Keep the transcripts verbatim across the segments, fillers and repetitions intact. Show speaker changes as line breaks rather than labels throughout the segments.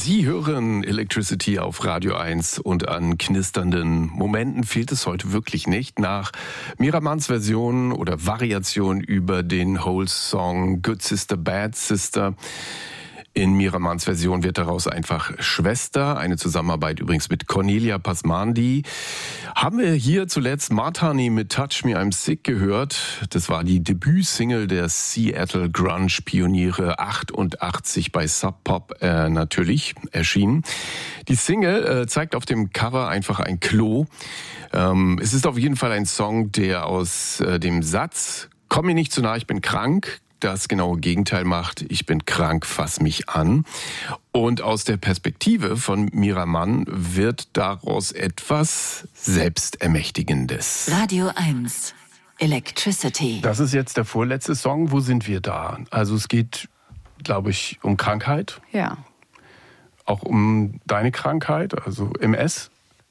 Sie hören Electricity auf Radio eins und an knisternden Momenten fehlt es heute wirklich nicht. Nach Miramans Version oder Variation über den Hole-Song Good Sister, Bad Sister. In Miramans Version wird daraus einfach Schwester, eine Zusammenarbeit übrigens mit Cornelia Pasmandi. Haben wir hier zuletzt Martani mit Touch Me I'm Sick gehört. Das war die Debütsingle der Seattle Grunge-Pioniere, achtundachtzig bei Sub Pop äh, natürlich erschienen. Die Single äh, zeigt auf dem Cover einfach ein Klo. Ähm, es ist auf jeden Fall ein Song, der aus äh, dem Satz "Komm mir nicht zu nah, ich bin krank" das genaue Gegenteil macht. Ich bin krank, fass mich an. Und aus der Perspektive von Miraman wird daraus etwas Selbstermächtigendes.
Radio eins, Electricity.
Das ist jetzt der vorletzte Song. Wo sind wir da? Also es geht, glaube ich, um Krankheit.
Ja.
Auch um deine Krankheit, also M S.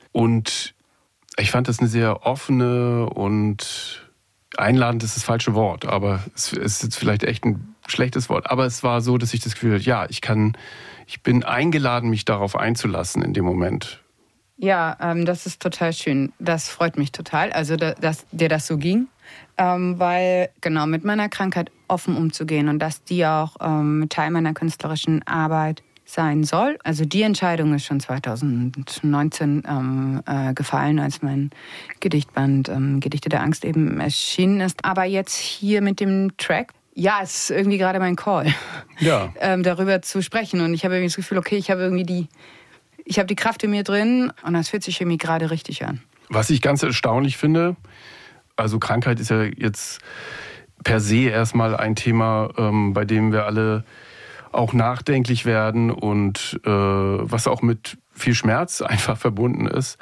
Und ich fand das eine sehr offene und einladend ist das falsche Wort, aber es ist jetzt vielleicht echt ein schlechtes Wort. Aber es war so, dass ich das Gefühl hatte, ja, ich kann, ich bin eingeladen, mich darauf einzulassen in dem Moment.
Ja, ähm, das ist total schön. Das freut mich total, also da, dass dir das so ging. Ähm, weil, genau, mit meiner Krankheit offen umzugehen und dass die auch ähm, Teil meiner künstlerischen Arbeit sein soll. Also die Entscheidung ist schon zweitausendneunzehn ähm, äh, gefallen, als mein Gedichtband ähm, Gedichte der Angst eben erschienen ist. Aber jetzt hier mit dem Track, ja, es ist irgendwie gerade mein Call,
ja.
ähm, darüber zu sprechen. Und ich habe irgendwie das Gefühl, okay, ich habe irgendwie die, ich habe die Kraft in mir drin und das fühlt sich irgendwie gerade richtig an.
Was ich ganz erstaunlich finde, also Krankheit ist ja jetzt per se erstmal ein Thema, ähm, bei dem wir alle auch nachdenklich werden und äh, was auch mit viel Schmerz einfach verbunden ist.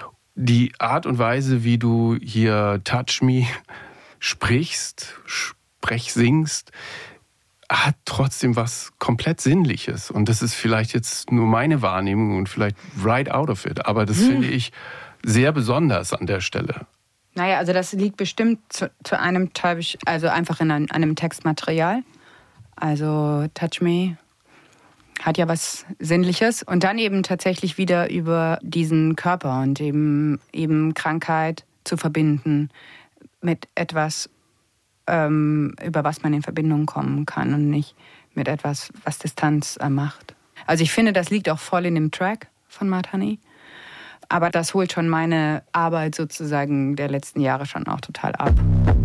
Die Art und Weise, wie du hier Touch Me sprichst, sprech singst, hat trotzdem was komplett Sinnliches. Und das ist vielleicht jetzt nur meine Wahrnehmung und vielleicht right out of it. Aber das hm. finde ich sehr besonders an der Stelle.
Naja, also das liegt bestimmt zu, zu einem Teil, also einfach in einem, einem Textmaterial. Also Touch Me hat ja was Sinnliches und dann eben tatsächlich wieder über diesen Körper und eben, eben Krankheit zu verbinden mit etwas, ähm, über was man in Verbindung kommen kann und nicht mit etwas, was Distanz äh, macht. Also ich finde, das liegt auch voll in dem Track von Martani, aber das holt schon meine Arbeit sozusagen der letzten Jahre schon auch total ab.